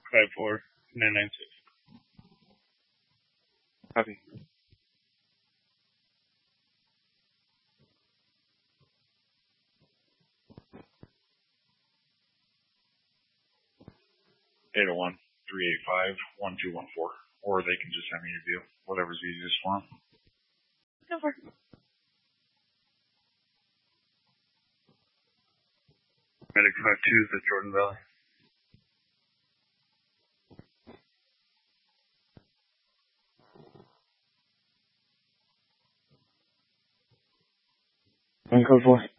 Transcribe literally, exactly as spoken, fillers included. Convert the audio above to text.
five four nine nine six. Copy. eight oh one, three eight five, one two one four. Or they can just send me a view. Whatever's easiest for them. Go for it. Medic five two is at Jordan Valley. And code four.